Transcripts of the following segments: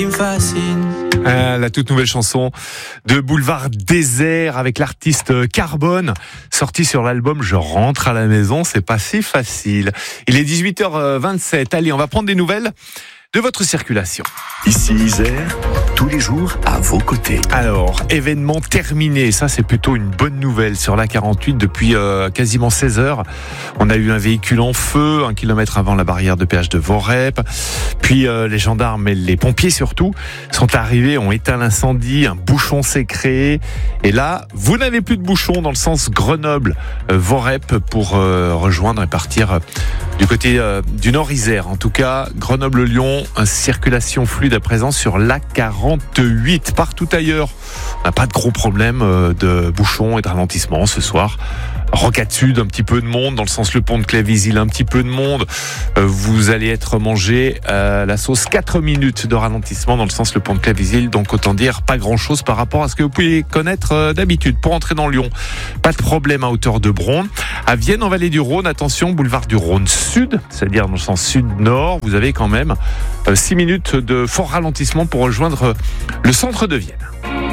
Il me fascine. La toute nouvelle chanson de Boulevard Désert avec l'artiste Carbone, sortie sur l'album Je rentre à la maison, c'est pas si facile. Il est 18h27, allez, on va prendre des nouvelles de votre circulation. Ici Isère, tous les jours à vos côtés. Alors, événement terminé, ça c'est plutôt une bonne nouvelle sur la 48 depuis quasiment 16 heures. On a eu un véhicule en feu, 1 kilomètre avant la barrière de péage de Vorep. Puis les gendarmes et les pompiers surtout sont arrivés, ont éteint l'incendie, un bouchon s'est créé. Et là, vous n'avez plus de bouchon dans le sens Grenoble-Vorep pour rejoindre et partir du côté du Nord-Isère. En tout cas, Grenoble-Lyon, circulation fluide à présent sur l'A48. Partout ailleurs, on n'a pas de gros problèmes de bouchons et de ralentissement ce soir. Rocade Sud, un petit peu de monde, dans le sens Le Pont de Clévisil, un petit peu de monde. Vous allez être mangé à la sauce 4 minutes de ralentissement dans le sens Le Pont de Clévisil, donc autant dire pas grand chose par rapport à ce que vous pouvez connaître d'habitude. Pour entrer dans Lyon, pas de problème à hauteur de Bron. À Vienne, en vallée du Rhône, attention, boulevard du Rhône Sud, c'est-à-dire dans le sens sud-nord, vous avez quand même 6 minutes de fort ralentissement pour rejoindre le centre de Vienne.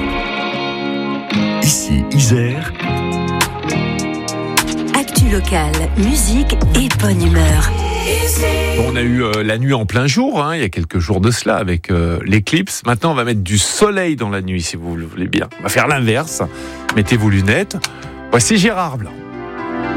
Ici Isère, actu locale, musique et bonne humeur. On a eu la nuit en plein jour, il y a quelques jours de cela avec l'éclipse. Maintenant, on va mettre du soleil dans la nuit, si vous le voulez bien. On va faire l'inverse. Mettez vos lunettes. Voici Gérard Blanc.